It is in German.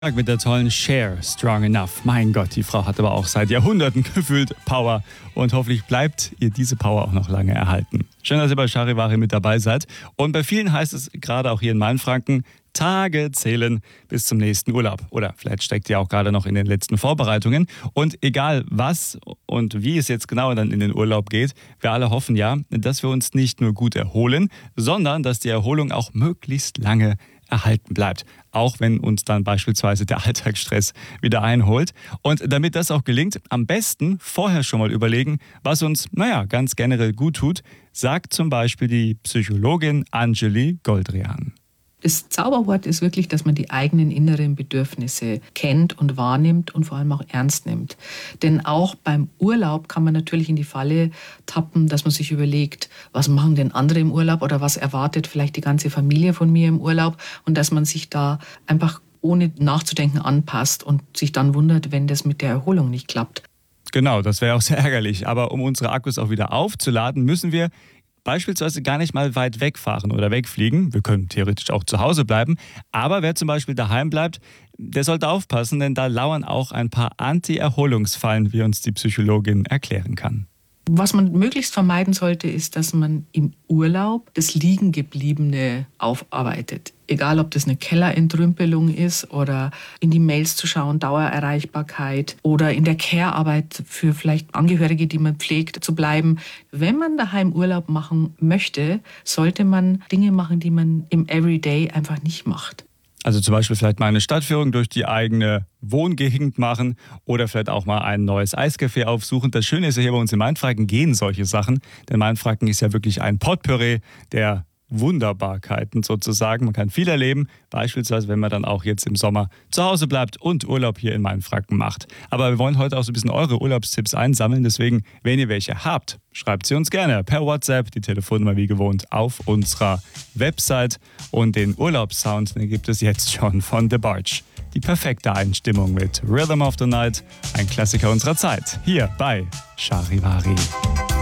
Mit der tollen Cher, Strong Enough. Mein Gott, die Frau hat aber auch seit Jahrhunderten gefühlt Power. Und hoffentlich bleibt ihr diese Power auch noch lange erhalten. Schön, dass ihr bei Charivari mit dabei seid. Und bei vielen heißt es, gerade auch hier in Mainfranken, Tage zählen bis zum nächsten Urlaub. Oder vielleicht steckt ihr auch gerade noch in den letzten Vorbereitungen. Und egal was und wie es jetzt genau dann in den Urlaub geht, wir alle hoffen ja, dass wir uns nicht nur gut erholen, sondern dass die Erholung auch möglichst lange erhalten bleibt. Auch wenn uns dann beispielsweise der Alltagsstress wieder einholt. Und damit das auch gelingt, am besten vorher schon mal überlegen, was uns, ganz generell gut tut, sagt zum Beispiel die Psychologin Anjeli Goldrian. Das Zauberwort ist wirklich, dass man die eigenen inneren Bedürfnisse kennt und wahrnimmt und vor allem auch ernst nimmt. Denn auch beim Urlaub kann man natürlich in die Falle tappen, dass man sich überlegt, was machen denn andere im Urlaub oder was erwartet vielleicht die ganze Familie von mir im Urlaub, und dass man sich da einfach ohne nachzudenken anpasst und sich dann wundert, wenn das mit der Erholung nicht klappt. Genau, das wäre auch sehr ärgerlich. Aber um unsere Akkus auch wieder aufzuladen, müssen wir beispielsweise gar nicht mal weit wegfahren oder wegfliegen. Wir können theoretisch auch zu Hause bleiben. Aber wer zum Beispiel daheim bleibt, der sollte aufpassen, denn da lauern auch ein paar Anti-Erholungsfallen, wie uns die Psychologin erklären kann. Was man möglichst vermeiden sollte, ist, dass man im Urlaub das Liegengebliebene aufarbeitet. Egal, ob das eine Kellerentrümpelung ist oder in die Mails zu schauen, Dauererreichbarkeit oder in der Care-Arbeit für vielleicht Angehörige, die man pflegt, zu bleiben. Wenn man daheim Urlaub machen möchte, sollte man Dinge machen, die man im Everyday einfach nicht macht. Also zum Beispiel vielleicht mal eine Stadtführung durch die eigene Wohngegend machen oder vielleicht auch mal ein neues Eiscafé aufsuchen. Das Schöne ist ja, hier bei uns in Mainfranken gehen solche Sachen, denn Mainfranken ist ja wirklich ein Potpourri der Wunderbarkeiten sozusagen. Man kann viel erleben, beispielsweise wenn man dann auch jetzt im Sommer zu Hause bleibt und Urlaub hier in Mainfranken macht. Aber wir wollen heute auch so ein bisschen eure Urlaubstipps einsammeln, deswegen, wenn ihr welche habt, schreibt sie uns gerne per WhatsApp, die Telefonnummer wie gewohnt, auf unserer Website. Und den Urlaubssound, den gibt es jetzt schon von The Barge. Die perfekte Einstimmung mit Rhythm of the Night, ein Klassiker unserer Zeit, hier bei Charivari.